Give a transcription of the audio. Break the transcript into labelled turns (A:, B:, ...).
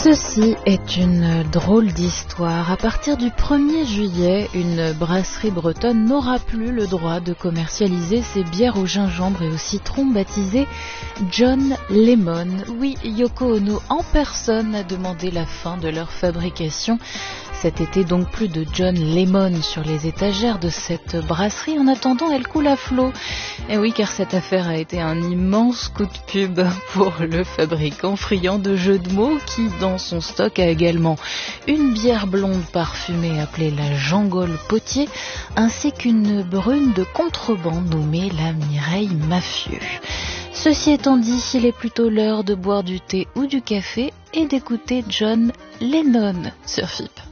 A: Ceci est une drôle d'histoire. À partir du 1er juillet, une brasserie bretonne n'aura plus le droit de commercialiser ses bières au gingembre et au citron baptisées John Lemon. Oui, Yoko Ono en personne a demandé la fin de leur fabrication. Cet été, donc, plus de John Lemon sur les étagères de cette brasserie. En attendant, elle coule à flot. Et oui, car cette affaire a été un immense coup de pub pour le fabricant friand de jeux de mots qui, dans son stock, a également une bière blonde parfumée appelée la Jangole Potier, ainsi qu'une brune de contrebande nommée la Mireille Mafieux. Ceci étant dit, il est plutôt l'heure de boire du thé ou du café et d'écouter John Lennon sur FIP.